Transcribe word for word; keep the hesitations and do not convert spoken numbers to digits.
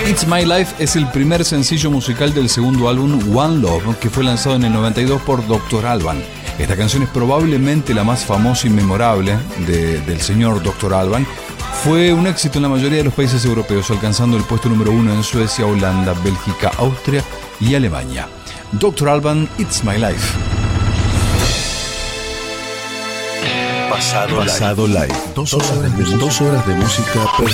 It's My Life es el primer sencillo musical del segundo álbum One Love, que fue lanzado en el noventa y dos por doctor Alban. Esta canción es probablemente la más famosa y memorable de, del señor doctor Alban. Fue un éxito en la mayoría de los países europeos, alcanzando el puesto número uno en Suecia, Holanda, Bélgica, Austria y Alemania. doctor Alban, It's My Life. Pasado, Pasado Live. Dos horas de, dos horas de música.